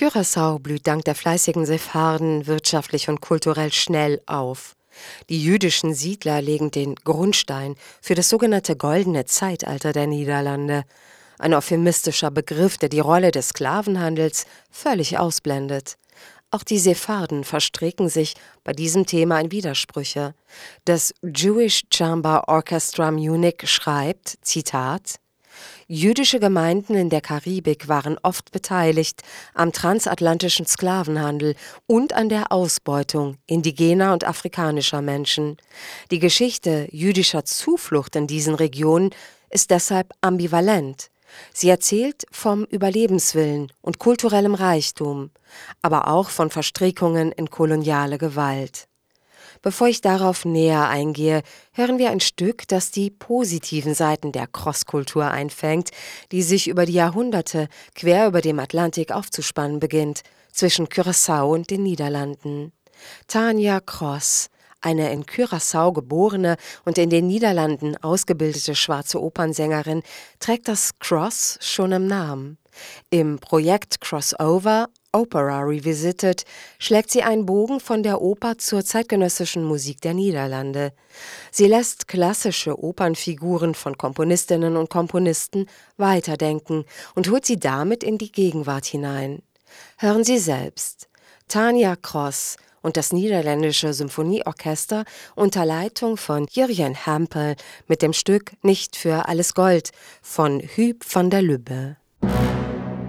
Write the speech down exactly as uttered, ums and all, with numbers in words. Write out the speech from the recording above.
Curaçao blüht dank der fleißigen Sepharden wirtschaftlich und kulturell schnell auf. Die jüdischen Siedler legen den Grundstein für das sogenannte Goldene Zeitalter der Niederlande, ein euphemistischer Begriff, der die Rolle des Sklavenhandels völlig ausblendet. Auch die Sepharden verstricken sich bei diesem Thema in Widersprüche. Das Jewish Chamber Orchestra Munich schreibt, Zitat: Jüdische Gemeinden in der Karibik waren oft beteiligt am transatlantischen Sklavenhandel und an der Ausbeutung indigener und afrikanischer Menschen. Die Geschichte jüdischer Zuflucht in diesen Regionen ist deshalb ambivalent. Sie erzählt vom Überlebenswillen und kulturellem Reichtum, aber auch von Verstrickungen in koloniale Gewalt. Bevor ich darauf näher eingehe, hören wir ein Stück, das die positiven Seiten der Crosskultur einfängt, die sich über die Jahrhunderte quer über dem Atlantik aufzuspannen beginnt, zwischen Curaçao und den Niederlanden. Tania Cross, eine in Curaçao geborene und in den Niederlanden ausgebildete schwarze Opernsängerin, trägt das Cross schon im Namen. Im Projekt Crossover Opera Revisited schlägt sie einen Bogen von der Oper zur zeitgenössischen Musik der Niederlande. Sie lässt klassische Opernfiguren von Komponistinnen und Komponisten weiterdenken und holt sie damit in die Gegenwart hinein. Hören Sie selbst. Tania Cross und das Niederländische Symphonieorchester unter Leitung von Jurjen Hampel mit dem Stück Nicht für alles Gold von Huub van der Lubbe.